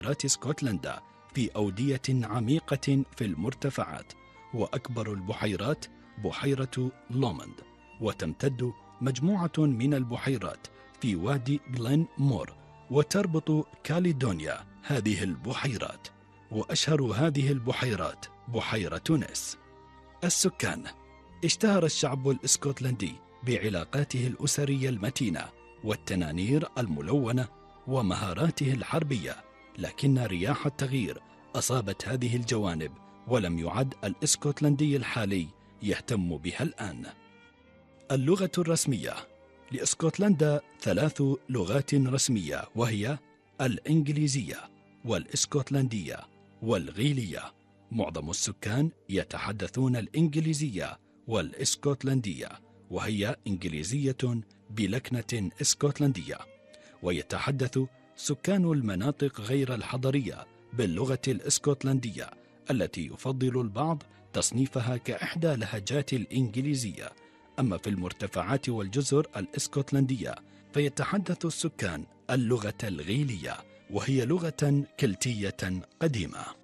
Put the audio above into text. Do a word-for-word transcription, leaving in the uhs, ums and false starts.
اسكتلندا في أودية عميقة في المرتفعات، وأكبر البحيرات بحيرة لوموند، وتمتد مجموعة من البحيرات في وادي جلين مور، وتربط كاليدونيا هذه البحيرات، وأشهر هذه البحيرات بحيرة نيس. السكان: اشتهر الشعب الاسكتلندي بعلاقاته الأسرية المتينة والتنانير الملونة ومهاراته الحربية، لكن رياح التغيير أصابت هذه الجوانب، ولم يعد الاسكتلندي الحالي يهتم بها الآن. اللغة الرسمية لاسكتلندا ثلاث لغات رسمية، وهي الإنجليزية والاسكتلندية والغيلية. معظم السكان يتحدثون الإنجليزية والاسكتلندية، وهي إنجليزية بلكنة اسكتلندية. ويتحدث سكان المناطق غير الحضرية باللغة الاسكتلندية، التي يفضل البعض تصنيفها كإحدى لهجات الإنجليزية. أما في المرتفعات والجزر الاسكتلندية فيتحدث السكان اللغة الغيلية، وهي لغة كلتية قديمة.